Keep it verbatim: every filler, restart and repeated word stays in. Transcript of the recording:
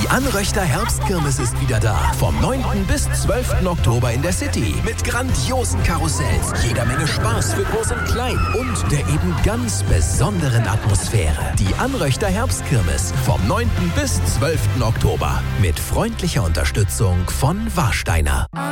Die Anröchter Herbstkirmes ist wieder da. Vom neunten bis zwölften Oktober in der City. Mit grandiosen Karussells, jeder Menge Spaß für Groß und Klein und der eben ganz besonderen Atmosphäre. Die Anröchter Herbstkirmes vom neunten bis zwölften Oktober. Mit freundlicher Unterstützung von Warsteiner.